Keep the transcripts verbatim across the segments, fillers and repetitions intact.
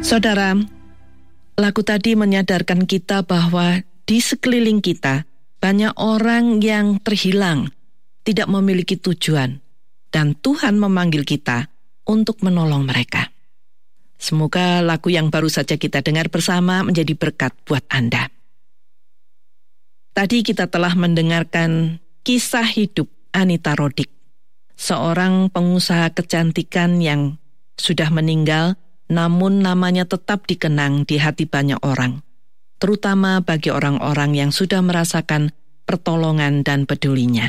Saudara, lagu tadi menyadarkan kita bahwa di sekeliling kita banyak orang yang terhilang, tidak memiliki tujuan, dan Tuhan memanggil kita untuk menolong mereka. Semoga lagu yang baru saja kita dengar bersama menjadi berkat buat Anda. Tadi kita telah mendengarkan kisah hidup Anita Roddick, seorang pengusaha kecantikan yang sudah meninggal, namun namanya tetap dikenang di hati banyak orang, terutama bagi orang-orang yang sudah merasakan pertolongan dan pedulinya.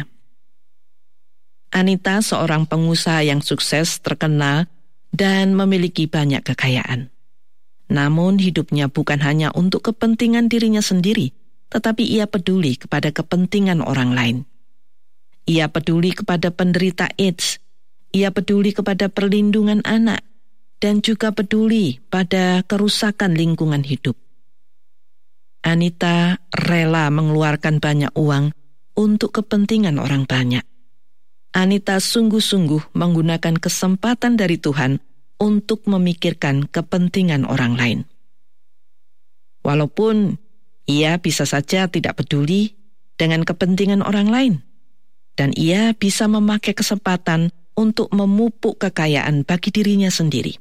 Anita seorang pengusaha yang sukses, terkenal, dan memiliki banyak kekayaan. Namun hidupnya bukan hanya untuk kepentingan dirinya sendiri, tetapi ia peduli kepada kepentingan orang lain. Ia peduli kepada penderita AIDS, ia peduli kepada perlindungan anak, dan juga peduli pada kerusakan lingkungan hidup. Anita rela mengeluarkan banyak uang untuk kepentingan orang banyak. Anita sungguh-sungguh menggunakan kesempatan dari Tuhan untuk memikirkan kepentingan orang lain. Walaupun ia bisa saja tidak peduli dengan kepentingan orang lain, dan ia bisa memakai kesempatan untuk memupuk kekayaan bagi dirinya sendiri.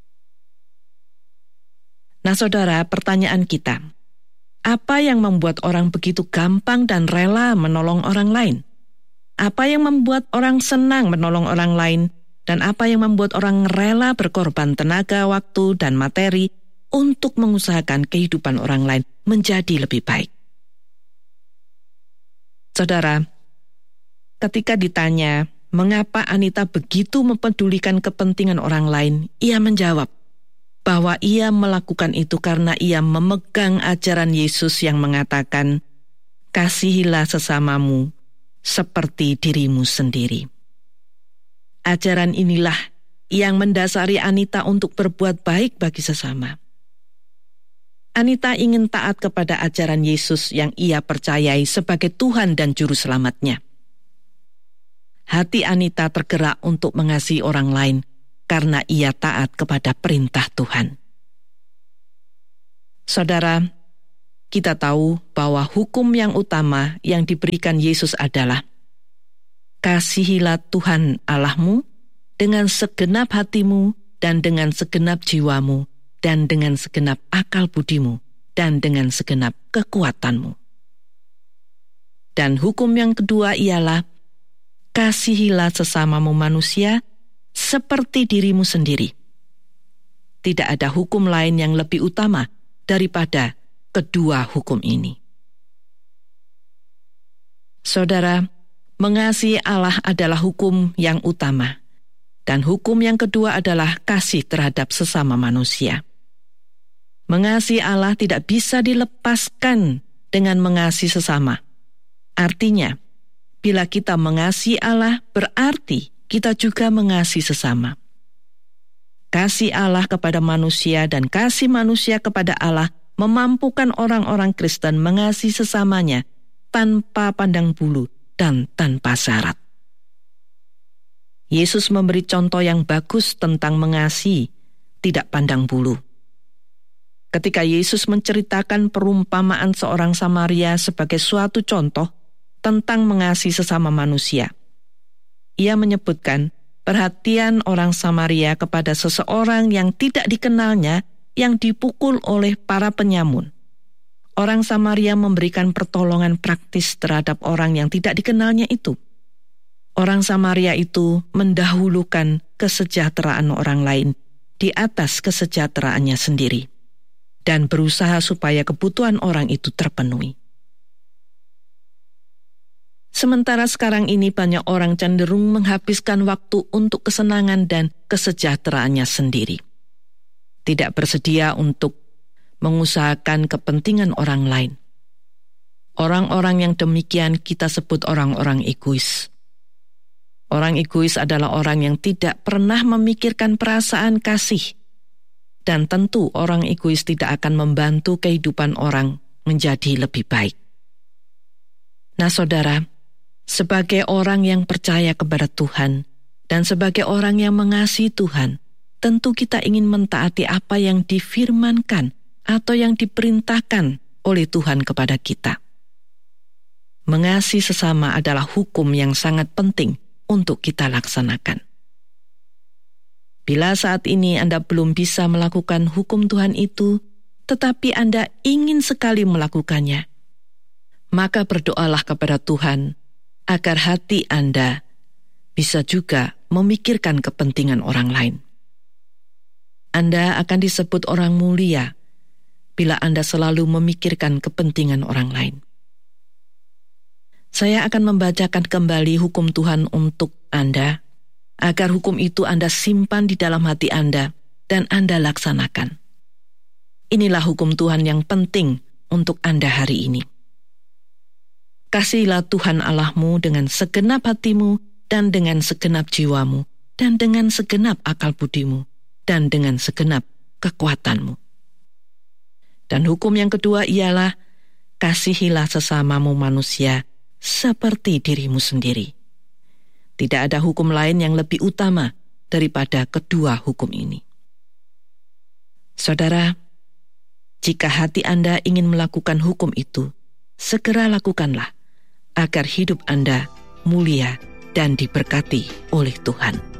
Nah saudara, pertanyaan kita, apa yang membuat orang begitu gampang dan rela menolong orang lain? Apa yang membuat orang senang menolong orang lain? Dan apa yang membuat orang rela berkorban tenaga, waktu, dan materi untuk mengusahakan kehidupan orang lain menjadi lebih baik? Saudara, ketika ditanya mengapa Anita begitu mempedulikan kepentingan orang lain, ia menjawab bahwa ia melakukan itu karena ia memegang ajaran Yesus yang mengatakan, "Kasihilah sesamamu seperti dirimu sendiri." Ajaran inilah yang mendasari Anita untuk berbuat baik bagi sesama. Anita ingin taat kepada ajaran Yesus yang ia percayai sebagai Tuhan dan Juru Selamatnya. Hati Anita tergerak untuk mengasihi orang lain karena ia taat kepada perintah Tuhan. Saudara, kita tahu bahwa hukum yang utama yang diberikan Yesus adalah kasihilah Tuhan Allahmu dengan segenap hatimu dan dengan segenap jiwamu dan dengan segenap akal budimu dan dengan segenap kekuatanmu. Dan hukum yang kedua ialah kasihilah sesamamu manusia seperti dirimu sendiri. Tidak ada hukum lain yang lebih utama daripada kedua hukum ini. Saudara, mengasihi Allah adalah hukum yang utama, dan hukum yang kedua adalah kasih terhadap sesama manusia. Mengasihi Allah tidak bisa dilepaskan dengan mengasihi sesama. Artinya, bila kita mengasihi Allah, berarti kita juga mengasihi sesama. Kasih Allah kepada manusia dan kasih manusia kepada Allah memampukan orang-orang Kristen mengasihi sesamanya tanpa pandang bulu dan tanpa syarat. Yesus memberi contoh yang bagus tentang mengasihi, tidak pandang bulu. Ketika Yesus menceritakan perumpamaan seorang Samaria sebagai suatu contoh tentang mengasihi sesama manusia, ia menyebutkan perhatian orang Samaria kepada seseorang yang tidak dikenalnya yang dipukul oleh para penyamun. Orang Samaria memberikan pertolongan praktis terhadap orang yang tidak dikenalnya itu. Orang Samaria itu mendahulukan kesejahteraan orang lain di atas kesejahteraannya sendiri dan berusaha supaya kebutuhan orang itu terpenuhi. Sementara sekarang ini banyak orang cenderung menghabiskan waktu untuk kesenangan dan kesejahteraannya sendiri. Tidak bersedia untuk mengusahakan kepentingan orang lain. Orang-orang yang demikian kita sebut orang-orang egois. Orang egois adalah orang yang tidak pernah memikirkan perasaan kasih. Dan tentu orang egois tidak akan membantu kehidupan orang menjadi lebih baik. Nah saudara, sebagai orang yang percaya kepada Tuhan dan sebagai orang yang mengasihi Tuhan, tentu kita ingin mentaati apa yang difirmankan atau yang diperintahkan oleh Tuhan kepada kita. Mengasihi sesama adalah hukum yang sangat penting untuk kita laksanakan. Bila saat ini Anda belum bisa melakukan hukum Tuhan itu, tetapi Anda ingin sekali melakukannya, maka berdoalah kepada Tuhan agar hati Anda bisa juga memikirkan kepentingan orang lain. Anda akan disebut orang mulia bila Anda selalu memikirkan kepentingan orang lain. Saya akan membacakan kembali hukum Tuhan untuk Anda, agar hukum itu Anda simpan di dalam hati Anda dan Anda laksanakan. Inilah hukum Tuhan yang penting untuk Anda hari ini. Kasihilah Tuhan Allahmu dengan segenap hatimu dan dengan segenap jiwamu dan dengan segenap akal budimu dan dengan segenap kekuatanmu. Dan hukum yang kedua ialah kasihilah sesamamu manusia seperti dirimu sendiri. Tidak ada hukum lain yang lebih utama daripada kedua hukum ini. Saudara, jika hati Anda ingin melakukan hukum itu, segera lakukanlah agar hidup Anda mulia dan diberkati oleh Tuhan.